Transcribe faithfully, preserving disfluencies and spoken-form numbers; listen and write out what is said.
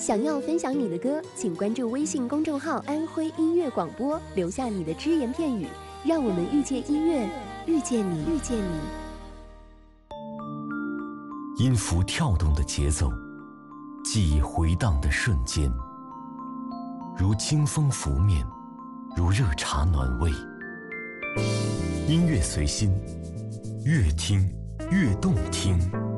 想要分享你的歌，请关注微信公众号“安徽音乐广播”，留下你的只言片语，让我们遇见音乐，遇见你，遇见你。 音符跳动的节奏，记忆回荡的瞬间，如清风拂面，如热茶暖胃。音乐随心，越听越动听。